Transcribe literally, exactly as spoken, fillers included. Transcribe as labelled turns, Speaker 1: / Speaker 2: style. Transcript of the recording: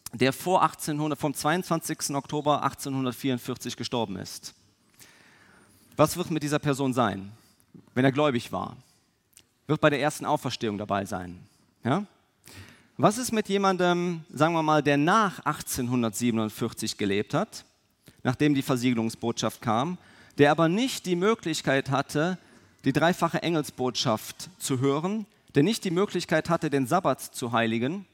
Speaker 1: der vor achtzehnhundert, vom zweiundzwanzigsten Oktober achtzehnhundertvierundvierzig gestorben ist. Was wird mit dieser Person sein, wenn er gläubig war? Wird bei der ersten Auferstehung dabei sein? Ja? Was ist mit jemandem, sagen wir mal, der nach achtzehnhundertsiebenundvierzig gelebt hat, nachdem die Versiegelungsbotschaft kam, der aber nicht die Möglichkeit hatte, die dreifache Engelsbotschaft zu hören, der nicht die Möglichkeit hatte, den Sabbat zu heiligen,